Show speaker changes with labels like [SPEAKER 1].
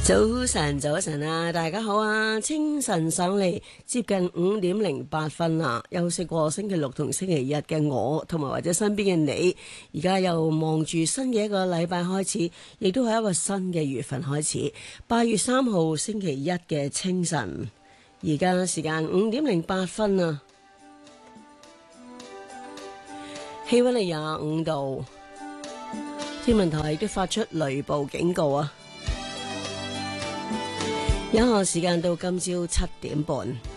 [SPEAKER 1] 早晨啊，大家好啊！清晨上嚟，接近5:08啦。休息過星期六同星期日嘅我，同埋或者身邊嘅你，而家又望住新嘅一個禮拜開始，亦都係一個新嘅月份開始。8月3號星期一嘅清晨，而家時間5:08啊，氣溫係25度，天文台亦都發出雷暴警告啊！有效時間到今朝7點半。